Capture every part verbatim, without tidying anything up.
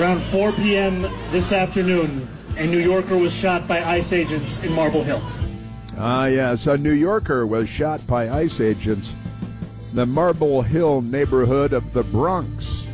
Around four p.m. this afternoon, a New Yorker was shot by ICE agents in Marble Hill. Ah, yes, a New Yorker was shot by ICE agents in the Marble Hill neighborhood of the Bronx.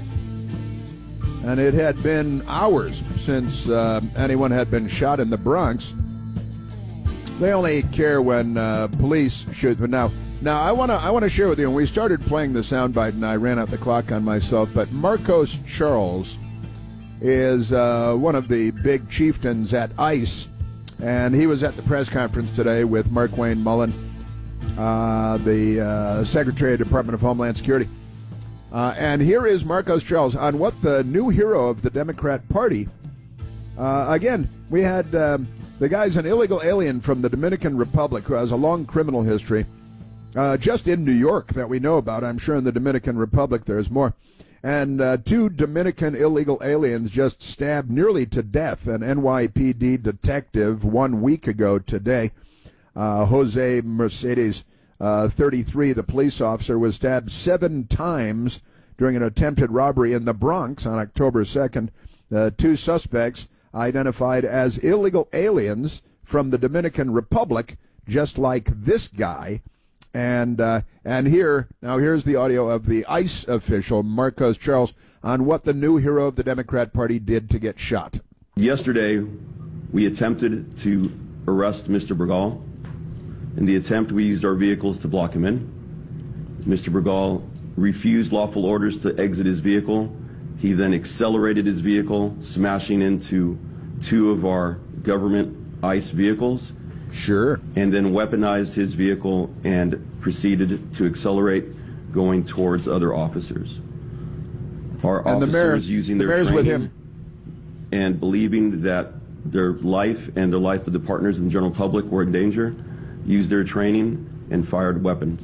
And it had been hours since uh, anyone had been shot in the Bronx. They only care when uh, police shoot. But now, now I want to I want to share with you. And we started playing the soundbite, and I ran out the clock on myself. But Marcos Charles is uh, one of the big chieftains at ICE, and he was at the press conference today with Mark Wayne Mullen, uh, the uh, Secretary of the Department of Homeland Security. Uh, and here is Marcos Charles on what the new hero of the Democrat Party. Uh, again, we had um, the guy's an illegal alien from the Dominican Republic who has a long criminal history, uh, just in New York that we know about. I'm sure in the Dominican Republic there's more. And uh, two Dominican illegal aliens just stabbed nearly to death an N Y P D detective one week ago today. Uh, Jose Mercedes, uh, thirty-three, the police officer, was stabbed seven times during an attempted robbery in the Bronx on October second. Uh, two suspects identified as illegal aliens from the Dominican Republic, just like this guy. And uh, and here, now here's the audio of the ICE official, Marcos Charles, on what the new hero of the Democrat Party did to get shot. Yesterday, we attempted to arrest Mister Bergal. In the attempt, we used our vehicles to block him in. Mister Bergal refused lawful orders to exit his vehicle. He then accelerated his vehicle, smashing into two of our government ICE vehicles. Sure. And then weaponized his vehicle and proceeded to accelerate, going towards other officers. Our and officers, the mayor, using the their mayor's training with him. And believing that their life and the life of the partners in the general public were in danger, used their training and fired weapons.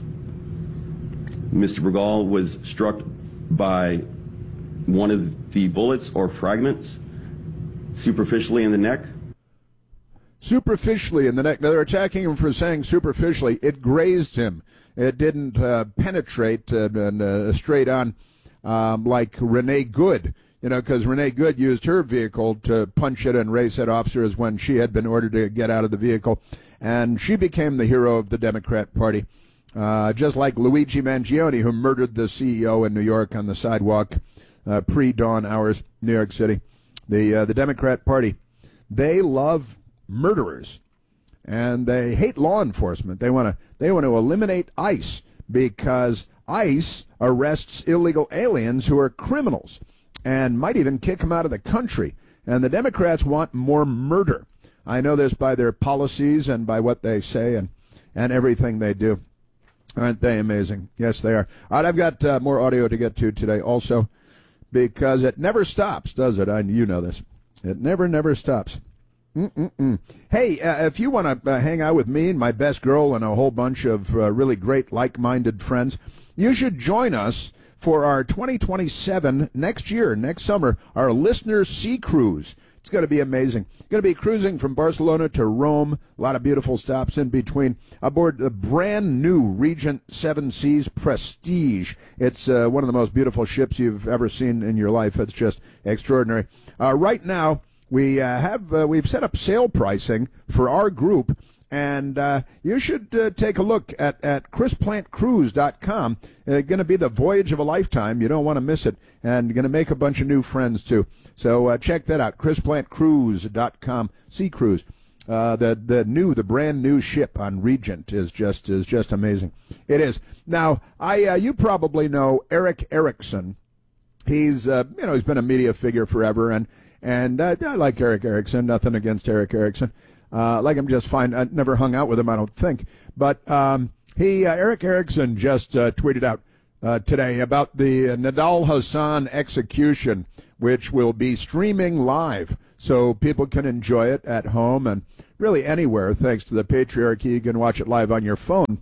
Mister Bergal was struck by one of the bullets or fragments superficially in the neck. Superficially in the neck. Now, they're attacking him for saying superficially. It grazed him. It didn't uh, penetrate uh, and uh, straight on um, like Renee Good, you know, because Renee Good used her vehicle to punch it and race at officers when she had been ordered to get out of the vehicle. And she became the hero of the Democrat Party, uh, just like Luigi Mangione, who murdered the C E O in New York on the sidewalk uh, pre-dawn hours, New York City. The uh, the Democrat Party, they love murderers, and they hate law enforcement. They want to they want to eliminate ICE because ICE arrests illegal aliens who are criminals and might even kick them out of the country. And the Democrats want more murder. I know this by their policies and by what they say and, and everything they do. Aren't they amazing? Yes, they are. All right, I've got uh, more audio to get to today also, because it never stops, does it? I, you know this. It never, never stops. Mm-mm-mm. Hey, uh, if you want to uh, hang out with me and my best girl and a whole bunch of uh, really great like-minded friends, you should join us for our twenty twenty-seven, next year, next summer, our Listener Sea Cruise. It's going to be amazing. Going to be cruising from Barcelona to Rome, a lot of beautiful stops in between, aboard the brand new Regent Seven Seas Prestige. It's uh, one of the most beautiful ships you've ever seen in your life. It's just extraordinary. Uh, right now, We uh, have uh, we've set up sale pricing for our group, and uh, you should uh, take a look at at chris plant cruise dot com. It's going to be the voyage of a lifetime. You don't want to miss it, and you're going to make a bunch of new friends too. So uh, check that out, chris plant cruise dot com. Sea Cruise, uh, the the new the brand new ship on Regent is just is just amazing. It is. Now, I uh, you probably know Eric Erickson. He's uh, you know he's been a media figure forever, and. And uh, I like Eric Erickson. Nothing against Eric Erickson. Uh, like him just fine. I never hung out with him, I don't think. But um, he, uh, Eric Erickson just uh, tweeted out uh, today about the Nidal Hasan execution, which will be streaming live so people can enjoy it at home and really anywhere. Thanks to the patriarchy, you can watch it live on your phone.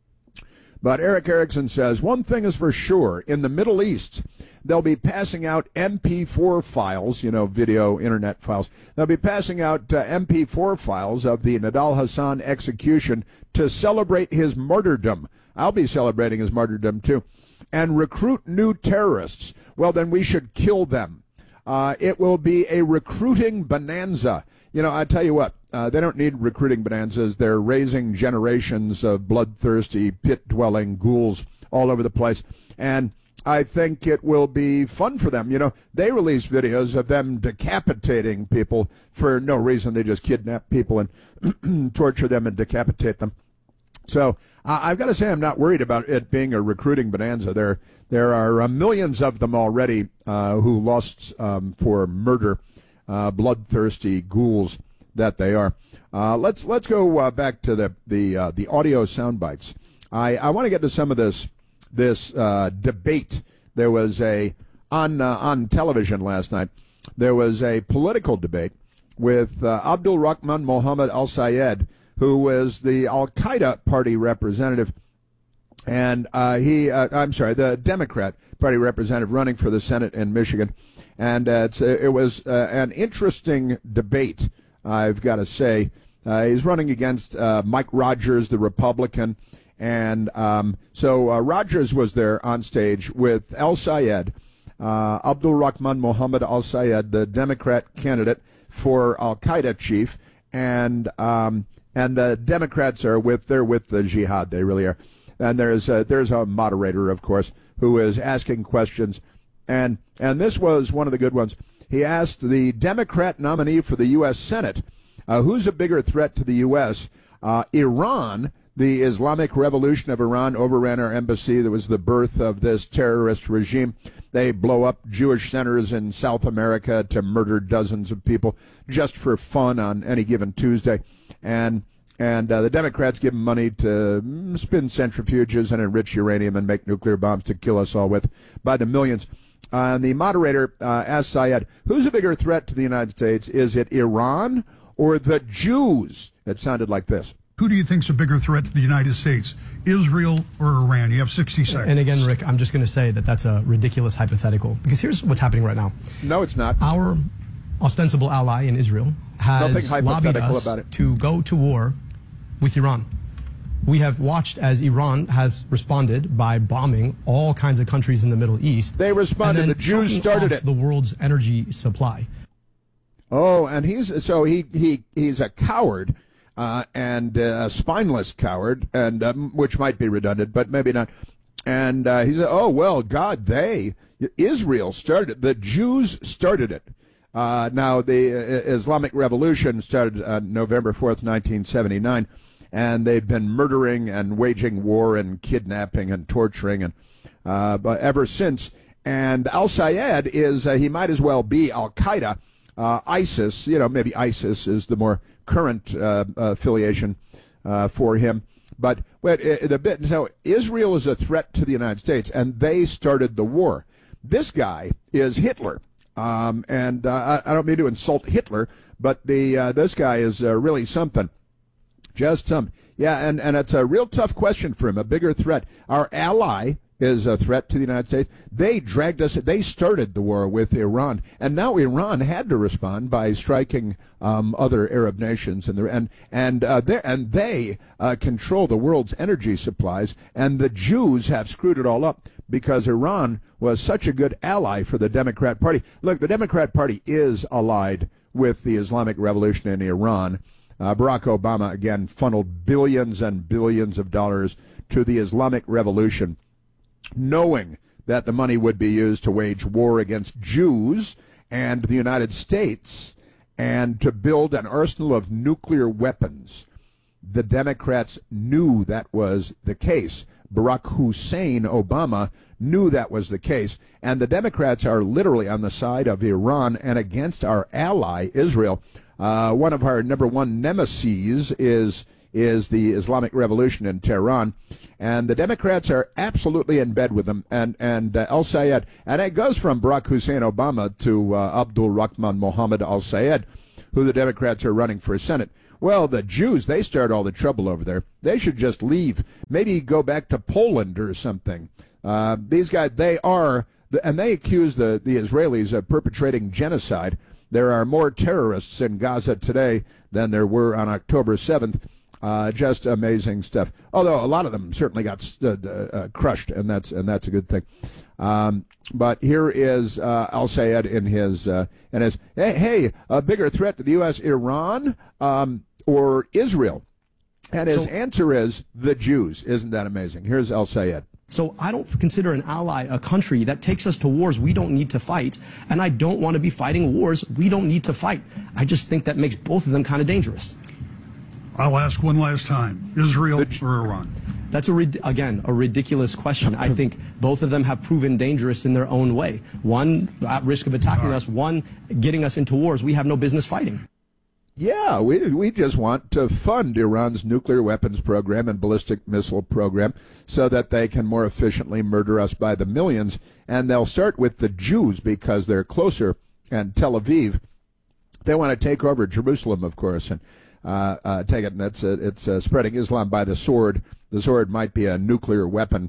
But Eric Erickson says, one thing is for sure, in the Middle East, they'll be passing out M P four files, you know, video, internet files. They'll be passing out uh, M P four files of the Nidal Hasan execution to celebrate his martyrdom. I'll be celebrating his martyrdom, too. And recruit new terrorists. Well, then we should kill them. Uh, it will be a recruiting bonanza. You know, I tell you what, uh, they don't need recruiting bonanzas. They're raising generations of bloodthirsty, pit-dwelling ghouls all over the place. And I think it will be fun for them. You know, they release videos of them decapitating people for no reason. They just kidnap people and torture them and decapitate them. So uh, I've got to say I'm not worried about it being a recruiting bonanza. There there are uh, millions of them already uh, who lost um, for murder, uh, bloodthirsty ghouls that they are. Uh, let's let's go uh, back to the the uh, the audio sound bites. I, I want to get to some of this this uh, debate. There was a on uh, on television last night. There was a political debate with uh, Abdul Rahman Mohammed Al Sayed, who was the Al Qaeda party representative, and uh, he uh, I'm sorry, the Democrat party representative running for the Senate in Michigan, and uh, it's, it was uh, an interesting debate. I've got to say, uh, he's running against uh, Mike Rogers, the Republican. And um, so uh, Rogers was there on stage with Al Sayed, uh, Abdul Rahman Mohammed Al Sayed, the Democrat candidate for Al Qaeda chief, and um, and the Democrats are with they're with the jihad. They really are. And there's a, there's a moderator, of course, who is asking questions, and and this was one of the good ones. He asked the Democrat nominee for the U S Senate, uh, who's a bigger threat to the U S, uh, Iran. The Islamic Revolution of Iran overran our embassy. That was the birth of this terrorist regime. They blow up Jewish centers in South America to murder dozens of people just for fun on any given Tuesday. And and uh, the Democrats give them money to spin centrifuges and enrich uranium and make nuclear bombs to kill us all with by the millions. Uh, and the moderator uh, asked Sayed, who's a bigger threat to the United States? Is it Iran or the Jews? It sounded like this. Who do you think's a bigger threat to the United States, Israel or Iran? You have sixty seconds. And again, Rick, I'm just going to say that that's a ridiculous hypothetical, because here's what's happening right now. No, it's not. Our ostensible ally in Israel has lobbied us about it. to go to war with Iran. We have watched as Iran has responded by bombing all kinds of countries in the Middle East. They responded. And then the Jews choking started off it. The world's energy supply. Oh, and he's so he he he's a coward. Uh, and uh, a spineless coward, and um, which might be redundant, but maybe not. And uh, he said, "Oh well, God, they Israel started it. The Jews started it." Uh, now, the uh, Islamic Revolution started on November fourth, nineteen seventy-nine, and they've been murdering and waging war and kidnapping and torturing, and uh, but ever since. And Al Sayed is uh, he might as well be Al Qaeda, uh, ISIS. You know, maybe ISIS is the more current uh, affiliation uh, for him. But wait, the bit so Israel is a threat to the United States, and they started the war. This guy is Hitler, um, and uh, I, I don't mean to insult Hitler, but the uh, this guy is uh, really something, just some. Yeah, and and it's a real tough question for him. A bigger threat. Our ally is a threat to the United States. They dragged us, they started the war with Iran, and now Iran had to respond by striking um, other Arab nations, and and and uh, and they uh, control the world's energy supplies, and the Jews have screwed it all up because Iran was such a good ally for the Democrat Party. Look, the Democrat Party is allied with the Islamic Revolution in Iran. Uh, Barack Obama, again, funneled billions and billions of dollars to the Islamic Revolution, knowing that the money would be used to wage war against Jews and the United States and to build an arsenal of nuclear weapons. The Democrats knew that was the case. Barack Hussein Obama knew that was the case. And the Democrats are literally on the side of Iran and against our ally, Israel. Uh, one of our number one nemeses is is the Islamic Revolution in Tehran, and the Democrats are absolutely in bed with them. And and uh, Al Sayed, and it goes from Barack Hussein Obama to uh, Abdul Rahman Mohammed Al Sayed, who the Democrats are running for Senate. Well, the Jews, they start all the trouble over there. They should just leave, maybe go back to Poland or something. Uh, these guys, they are, and they accuse the, the Israelis of perpetrating genocide. There are more terrorists in Gaza today than there were on October seventh. Uh, just amazing stuff. Although a lot of them certainly got uh, uh, crushed, and that's and that's a good thing. Um, but here is uh, Al Sayed in his uh, in his hey, hey, a bigger threat to the U S, Iran um, or Israel? And his So- answer is the Jews. Isn't that amazing? Here's Al Sayed. So I don't consider an ally a country that takes us to wars we don't need to fight, and I don't want to be fighting wars we don't need to fight. I just think that makes both of them kind of dangerous. I'll ask one last time, Israel or Iran? That's, a rid- again, a ridiculous question. I think both of them have proven dangerous in their own way. One at risk of attacking us, one getting us into wars we have no business fighting. Yeah, we we just want to fund Iran's nuclear weapons program and ballistic missile program so that they can more efficiently murder us by the millions. And they'll start with the Jews because they're closer, and Tel Aviv. They want to take over Jerusalem, of course, and uh, uh, take it. And it's uh, it's uh, spreading Islam by the sword. The sword might be a nuclear weapon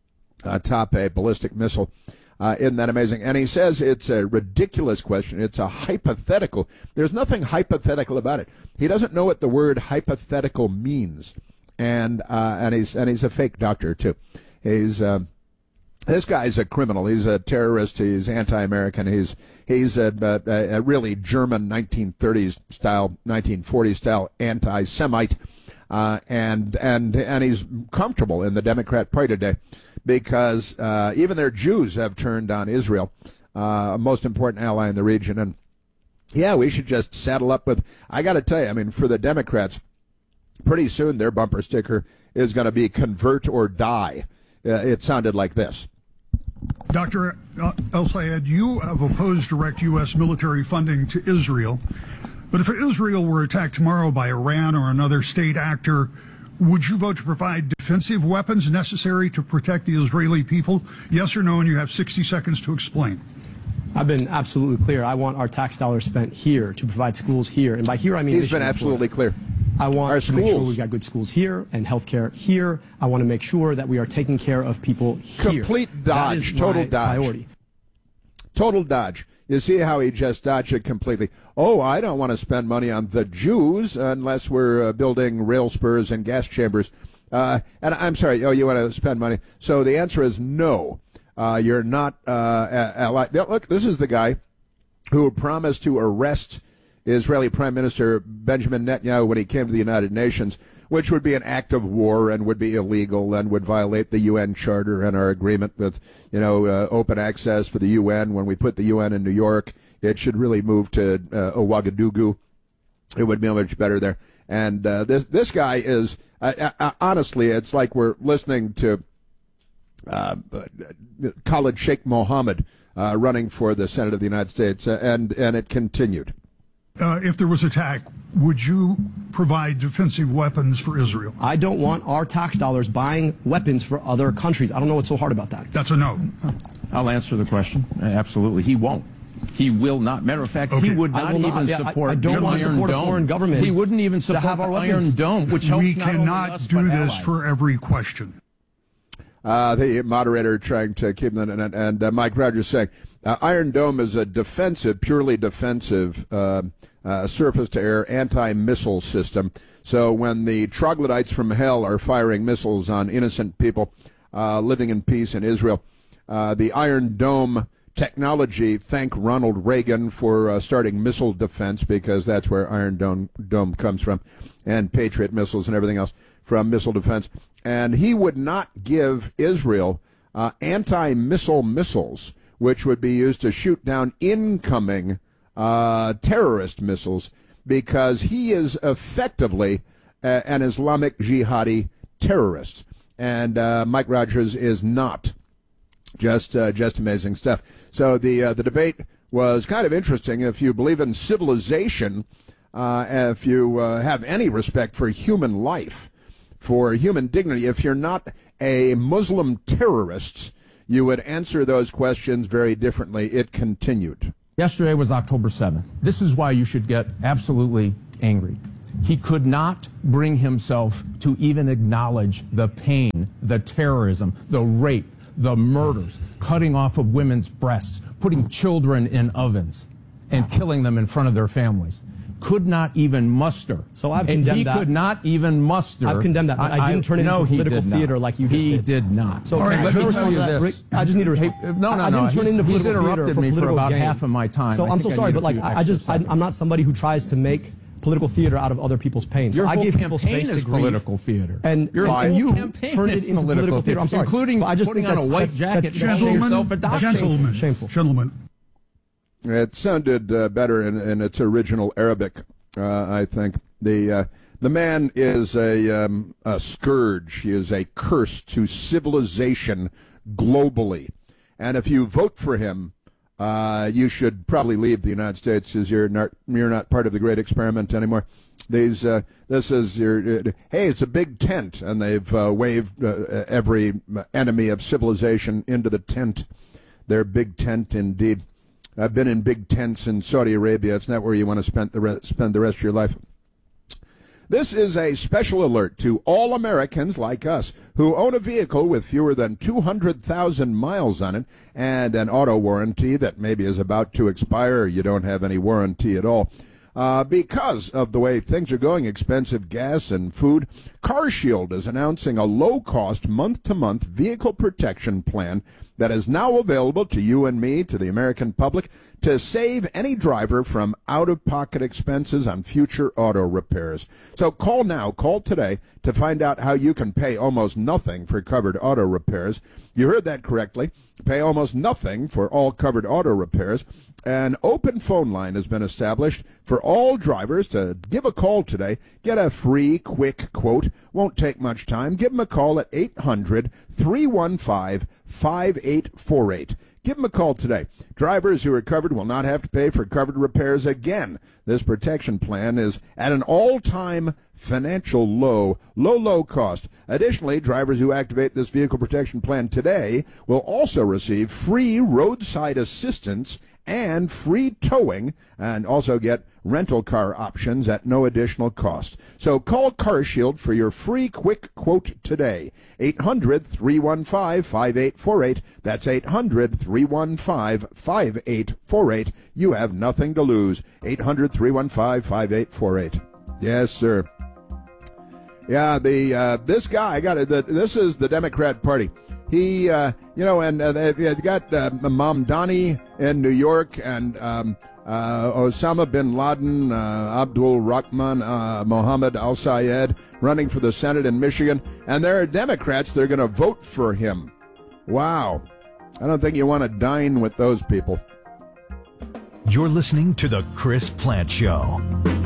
atop a ballistic missile. Uh, isn't that amazing? And he says it's a ridiculous question. It's a hypothetical. There's nothing hypothetical about it. He doesn't know what the word hypothetical means, and uh, and he's and he's a fake doctor too. He's uh, this guy's a criminal. He's a terrorist. He's anti-American. He's he's a, a, a really German nineteen thirties style, nineteen forties style anti-Semite, uh, and and and he's comfortable in the Democrat Party today. Because uh, even their Jews have turned on Israel, uh, a most important ally in the region. And, yeah, we should just saddle up with, I got to tell you, I mean, for the Democrats, pretty soon their bumper sticker is going to be convert or die. Uh, it sounded like this. Doctor El Sayed, you have opposed direct U S military funding to Israel. But if Israel were attacked tomorrow by Iran or another state actor, would you vote to provide defensive weapons necessary to protect the Israeli people? Yes or no, and you have sixty seconds to explain. I've been absolutely clear. I want our tax dollars spent here to provide schools here. And by here, I mean He's Michigan been and absolutely Florida. clear. I want Our to make sure schools. we've got good schools here and health care here. I want to make sure that we are taking care of people here. Complete That is dodge, total my dodge. priority. Total dodge. You see how he just dodged it completely. Oh, I don't want to spend money on the Jews unless we're uh, building rail spurs and gas chambers. Uh, and I'm sorry, oh, you want to spend money. So the answer is no. Uh, you're not uh, allied. Look, this is the guy who promised to arrest Israeli Prime Minister Benjamin Netanyahu when he came to the United Nations, which would be an act of war and would be illegal and would violate the U N Charter and our agreement with, you know, uh, open access for the U N. When we put the U N in New York, it should really move to uh, Ouagadougou. It would be much better there. And uh, this this guy is, uh, uh, honestly, it's like we're listening to uh, Khalid Sheikh Mohammed uh, running for the Senate of the United States, uh, and, and it continued. Uh, if there was attack, would you provide defensive weapons for Israel? I don't want our tax dollars buying weapons for other countries. I don't know what's so hard about that. That's a no. I'll answer the question. Absolutely. He won't. He will not. Matter of fact, Okay. he would I not will even not. Yeah, I- support I don't the want to Iron support a Dome. foreign government He wouldn't even to support have our the weapons. Iron Dome, which helps We not only cannot us, do but this allies. for every question. Uh, the moderator trying to keep them, and, and uh, Mike Rogers saying uh, Iron Dome is a defensive, purely defensive uh, uh, surface-to-air anti-missile system. So when the troglodytes from hell are firing missiles on innocent people uh, living in peace in Israel, uh, the Iron Dome technology, thank Ronald Reagan for uh, starting missile defense, because that's where Iron Dome, Dome comes from, and Patriot missiles and everything else from missile defense. And he would not give Israel uh, anti-missile missiles, which would be used to shoot down incoming uh, terrorist missiles, because he is effectively uh, an Islamic jihadi terrorist. And uh, Mike Rogers is not. Just uh, just amazing stuff. So the uh, the debate was kind of interesting. If you believe in civilization, uh, if you uh, have any respect for human life, for human dignity, if you're not a Muslim terrorist, you would answer those questions very differently. It continued. Yesterday was October seventh. This is why you should get absolutely angry. He could not bring himself to even acknowledge the pain, the terrorism, the rape, the murders, cutting off of women's breasts, putting children in ovens, and killing them in front of their families. could not even muster. So I've And condemned he that. could not even muster. I've condemned that, but I didn't turn it no, into he political did not. theater like you just he did. did not. So All right, can I let me respond tell to you that? this. Rick, I just need to respond. Hey, no, no, I, I no. didn't turn He's- into he's political theater interrupted for me for political about gain. half of my time. So I I'm think so I sorry, need a but like few I, I extra just I, seconds. I'm not somebody who tries to make political theater out of other people's pain. Your so I whole give people campaign space is to grieve. political theater. And, Your and, whole and you campaign turned it is into political theater. I'm sorry, including but I just putting think on a that's- white that's- jacket that's to show shameful. yourself a doctor. Gentlemen, Shameful. gentlemen. It sounded uh, better in, in its original Arabic, uh, I think. The uh, the man is a, um, a scourge. He is a curse to civilization globally. And if you vote for him, uh, you should probably leave the United States, as you're not, you're not part of the great experiment anymore. These, uh, this is your, uh, hey, it's a big tent, and they've uh, waved uh, every enemy of civilization into the tent. Their big tent, indeed. I've been in big tents in Saudi Arabia. It's not where you want to spend the, re- spend the rest of your life. This is a special alert to all Americans like us who own a vehicle with fewer than two hundred thousand miles on it and an auto warranty that maybe is about to expire or you don't have any warranty at all. Uh, because of the way things are going, expensive gas and food, CarShield is announcing a low-cost, month-to-month vehicle protection plan that is now available to you and me, to the American public, to save any driver from out-of-pocket expenses on future auto repairs. So call now, call today, to find out how you can pay almost nothing for covered auto repairs. You heard that correctly. Pay almost nothing for all covered auto repairs. An open phone line has been established for all drivers to give a call today. Get a free, quick quote. Won't take much time. Give them a call at eight hundred, three one five, five eight four eight. Give them a call today. Drivers who are covered will not have to pay for covered repairs again. This protection plan is at an all-time financial low, low, low cost. Additionally, drivers who activate this vehicle protection plan today will also receive free roadside assistance and free towing, and also get rental car options at no additional cost. So call CarShield for your free quick quote today. eight hundred, three one five, five eight four eight. That's eight hundred, three one five, five eight four eight. You have nothing to lose. eight hundred, three one five, five eight four eight. Yes, sir. Yeah, the uh, this guy, I got it. This is the Democrat Party. He, uh, you know, and uh, they've got uh, Mamdani in New York and um, uh, Osama bin Laden, uh, Abdul Rahman, uh, Mohammed al-Sayed running for the Senate in Michigan. And there are Democrats that are going to vote for him. Wow. I don't think you want to dine with those people. You're listening to The Chris Plant Show.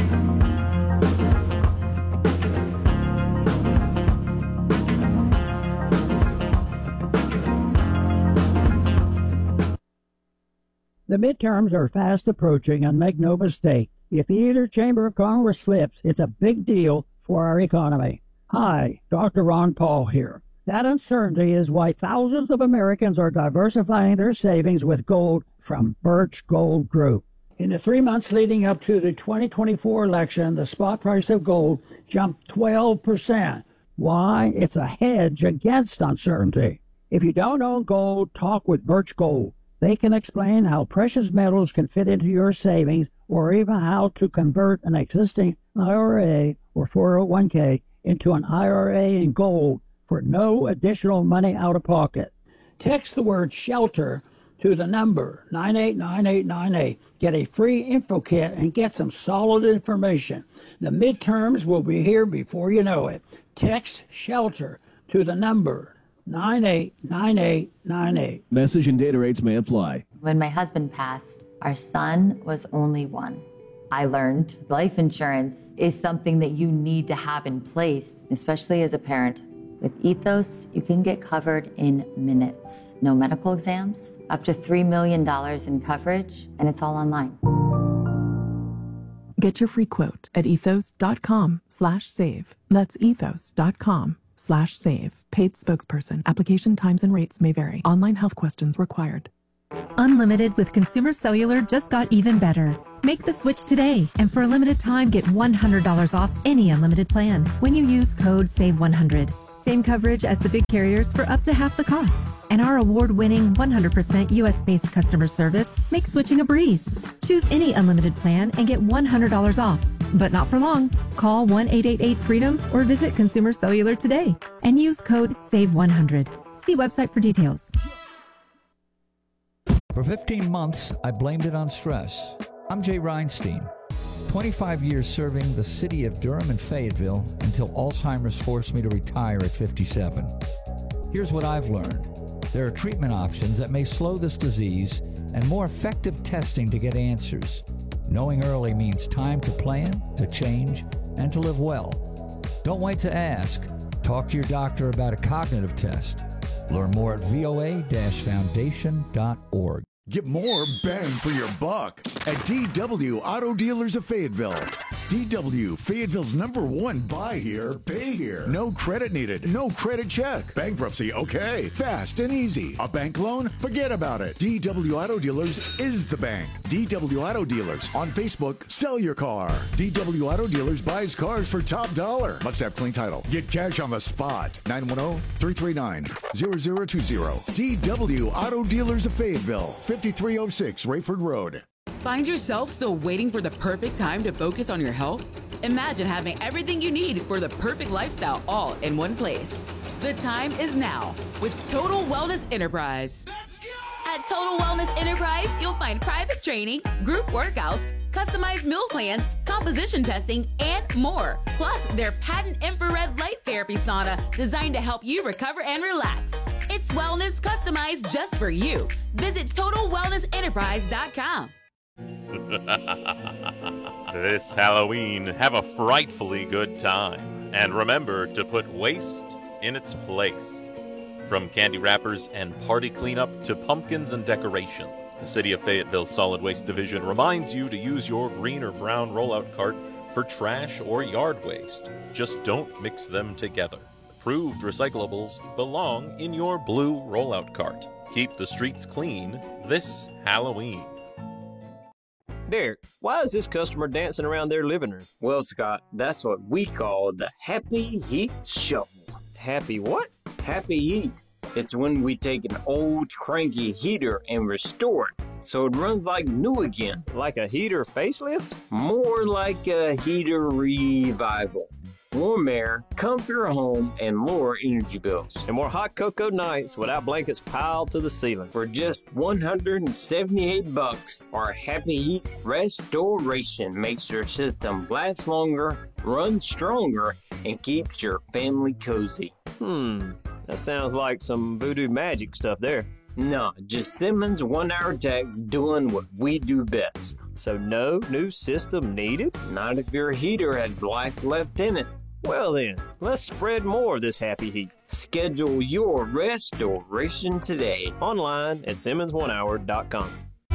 The midterms are fast approaching, and make no mistake, if either chamber of Congress flips, it's a big deal for our economy. Hi, Doctor Ron Paul here. That uncertainty is why thousands of Americans are diversifying their savings with gold from Birch Gold Group. In the three months leading up to the twenty twenty-four election, the spot price of gold jumped twelve percent. Why? It's a hedge against uncertainty. If you don't own gold, talk with Birch Gold. They can explain how precious metals can fit into your savings, or even how to convert an existing I R A or four oh one k into an I R A in gold for no additional money out of pocket. Text the word SHELTER to the number nine eight nine eight nine eight. Get a free info kit and get some solid information. The midterms will be here before you know it. Text SHELTER to the number nine eight nine eight nine eight. Message and data rates may apply. When my husband passed, our son was only one. I learned life insurance is something that you need to have in place, especially as a parent. With Ethos, you can get covered in minutes. No medical exams, up to three million dollars in coverage, and it's all online. Get your free quote at ethos.com slash save. That's ethos.com slash save. Paid spokesperson. Application times and rates may vary. Online health questions required. Unlimited with Consumer Cellular just got even better. Make the switch today, and for a limited time, get one hundred dollars off any unlimited plan when you use code save one hundred. Same coverage as the big carriers for up to half the cost. And our award-winning one hundred percent U S-based customer service makes switching a breeze. Choose any unlimited plan and get one hundred dollars off. But not for long. Call one eight eight eight freedom or visit Consumer Cellular today and use code save one hundred. See website for details. For fifteen months, I blamed it on stress. I'm Jay Reinstein. twenty-five years serving the city of Durham and Fayetteville until Alzheimer's forced me to retire at fifty-seven. Here's what I've learned. There are treatment options that may slow this disease and more effective testing to get answers. Knowing early means time to plan, to change, and to live well. Don't wait to ask. Talk to your doctor about a cognitive test. Learn more at V O A foundation dot org. Get more bang for your buck at D W Auto Dealers of Fayetteville. D W, Fayetteville's number one buy here, pay here. No credit needed, no credit check. Bankruptcy, okay. Fast and easy. A bank loan? Forget about it. D W Auto Dealers is the bank. D W Auto Dealers. On Facebook, sell your car. D W Auto Dealers buys cars for top dollar. Must have clean title. Get cash on the spot. nine one zero, three three nine, zero zero two zero. D W Auto Dealers of Fayetteville. fifty-three oh six Rayford Road. Find yourself still waiting for the perfect time to focus on your health? Imagine having everything you need for the perfect lifestyle all in one place. The time is now with Total Wellness Enterprise. At Total Wellness Enterprise, you'll find private training, group workouts, customized meal plans, composition testing, and more. Plus, their patent infrared light therapy sauna designed to help you recover and relax. It's wellness customized just for you. Visit total wellness enterprise dot com. This Halloween, have a frightfully good time. And remember to put waste in its place. From candy wrappers and party cleanup to pumpkins and decoration, the City of Fayetteville Solid Waste Division reminds you to use your green or brown rollout cart for trash or yard waste. Just don't mix them together. Approved recyclables belong in your blue rollout cart. Keep the streets clean this Halloween. Derek, why is this customer dancing around their living room? Well, Scott, that's what we call the Happy Heat Shuffle. Happy what? Happy Heat. It's when we take an old cranky heater and restore it so it runs like new again. Like a heater facelift? More like a heater revival. Warm air, comfier home, and lower energy bills. And more hot cocoa nights without blankets piled to the ceiling. For just one hundred seventy-eight bucks, our Happy Heat Restoration makes your system last longer, run stronger, and keeps your family cozy. Hmm, that sounds like some voodoo magic stuff there. No, just Simmons one-hour techs doing what we do best. So no new system needed? Not if your heater has life left in it. Well then, let's spread more of this Happy Heat. Schedule your restoration today. Online at simmons one hour dot com.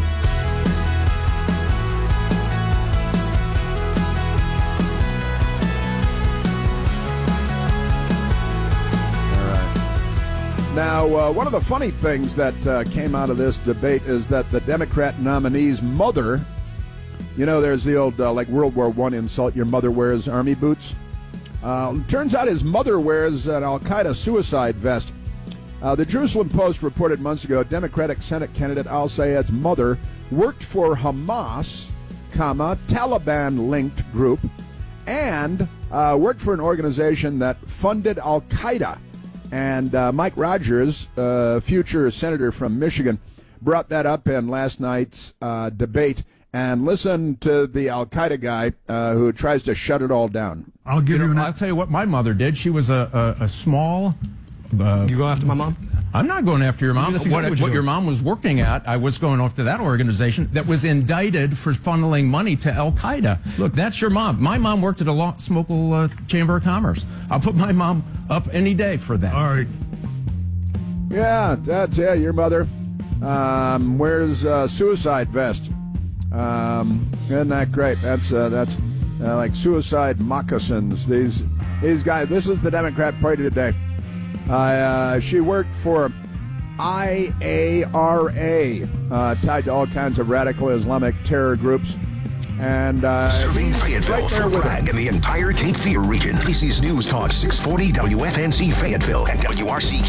Now, uh, one of the funny things that uh, came out of this debate is that the Democrat nominee's mother, you know, there's the old, uh, like, World War One insult, your mother wears army boots. Uh, turns out his mother wears an al-Qaeda suicide vest. Uh, the Jerusalem Post reported months ago Democratic Senate candidate al-Sayed's mother worked for Hamas, comma, Taliban-linked group, and uh, worked for an organization that funded al-Qaeda. And uh, Mike Rogers, uh, future senator from Michigan, brought that up in last night's uh, debate. And listen to the al-Qaeda guy uh, who tries to shut it all down. I'll give you, you know, an... I'll tell you what my mother did. She was a, a, a small... Uh, you go after my mom? I'm not going after your mom. Exactly what, what, what your mom was working at, I was going after that organization that was indicted for funneling money to al-Qaeda. Look, that's your mom. My mom worked at a law, local uh, chamber of commerce. I'll put my mom up any day for that. All right. Yeah, that's yeah. Your mother um, wears a suicide vest. Um, isn't that great? That's uh, that's uh, like suicide moccasins. These these guys. This is the Democrat Party today. Uh, uh, she worked for I A R A, uh, tied to all kinds of radical Islamic terror groups. And uh, serving Fayetteville, right there with Bragg, and the entire Cape Fear region. This is News Talk six forty W F N C Fayetteville and W R C